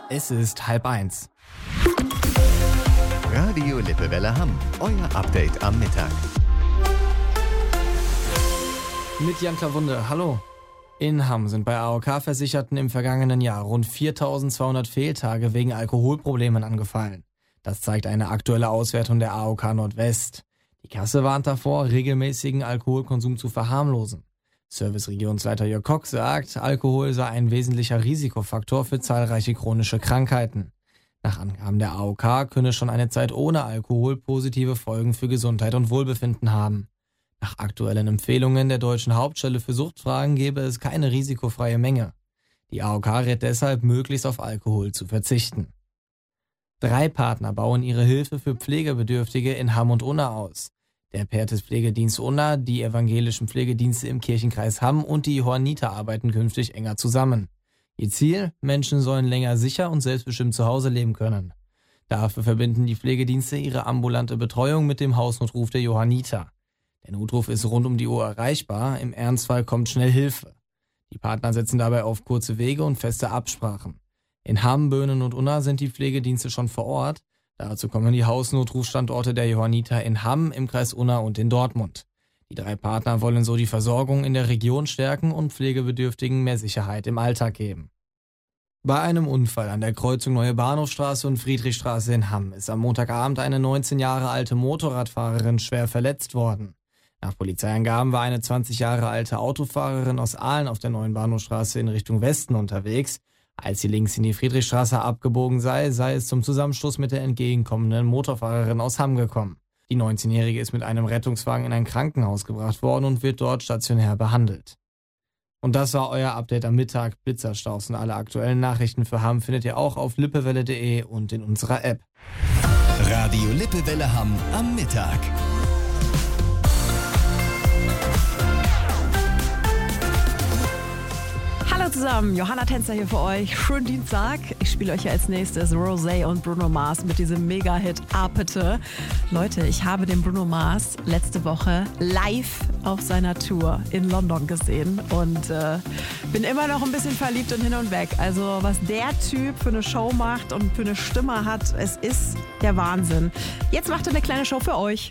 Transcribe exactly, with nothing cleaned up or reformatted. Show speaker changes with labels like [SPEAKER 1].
[SPEAKER 1] Es ist halb eins.
[SPEAKER 2] Radio Lippewelle Hamm, euer Update am Mittag.
[SPEAKER 1] Mit Jan Klawunde, hallo. In Hamm sind bei A O K-Versicherten im vergangenen Jahr rund viertausendzweihundert Fehltage wegen Alkoholproblemen angefallen. Das zeigt eine aktuelle Auswertung der A O K Nordwest. Die Kasse warnt davor, regelmäßigen Alkoholkonsum zu verharmlosen. Service-Regionsleiter Jörg Koch sagt, Alkohol sei ein wesentlicher Risikofaktor für zahlreiche chronische Krankheiten. Nach Angaben der A O K könne schon eine Zeit ohne Alkohol positive Folgen für Gesundheit und Wohlbefinden haben. Nach aktuellen Empfehlungen der Deutschen Hauptstelle für Suchtfragen gäbe es keine risikofreie Menge. Die A O K rät deshalb, möglichst auf Alkohol zu verzichten. Drei Partner bauen ihre Hilfe für Pflegebedürftige in Hamm und Unna aus. Der Perthes Pflegedienst Unna, die evangelischen Pflegedienste im Kirchenkreis Hamm und die Johanniter arbeiten künftig enger zusammen. Ihr Ziel? Menschen sollen länger sicher und selbstbestimmt zu Hause leben können. Dafür verbinden die Pflegedienste ihre ambulante Betreuung mit dem Hausnotruf der Johanniter. Der Notruf ist rund um die Uhr erreichbar, im Ernstfall kommt schnell Hilfe. Die Partner setzen dabei auf kurze Wege und feste Absprachen. In Hamm, Böhnen und Unna sind die Pflegedienste schon vor Ort. Dazu kommen die Hausnotrufstandorte der Johanniter in Hamm, im Kreis Unna und in Dortmund. Die drei Partner wollen so die Versorgung in der Region stärken und Pflegebedürftigen mehr Sicherheit im Alltag geben. Bei einem Unfall an der Kreuzung Neue Bahnhofstraße und Friedrichstraße in Hamm ist am Montagabend eine neunzehn Jahre alte Motorradfahrerin schwer verletzt worden. Nach Polizeiangaben war eine zwanzig Jahre alte Autofahrerin aus Aalen auf der Neuen Bahnhofstraße in Richtung Westen unterwegs. Als sie links in die Friedrichstraße abgebogen sei, sei es zum Zusammenstoß mit der entgegenkommenden Motorfahrerin aus Hamm gekommen. Die neunzehnjährige ist mit einem Rettungswagen in ein Krankenhaus gebracht worden und wird dort stationär behandelt. Und das war euer Update am Mittag. Blitzerstaus und alle aktuellen Nachrichten für Hamm findet ihr auch auf lippewelle punkt de und in unserer App.
[SPEAKER 2] Radio Lippewelle Hamm am Mittag.
[SPEAKER 3] Hallo zusammen, Johanna Tänzer hier für euch. Schönen Dienstag. Ich spiele euch ja als nächstes Rosé und Bruno Mars mit diesem Mega-Hit Apete. Leute, ich habe den Bruno Mars letzte Woche live auf seiner Tour in London gesehen und äh, bin immer noch ein bisschen verliebt und hin und weg. Also was der Typ für eine Show macht und für eine Stimme hat, es ist der Wahnsinn. Jetzt macht er eine kleine Show für euch.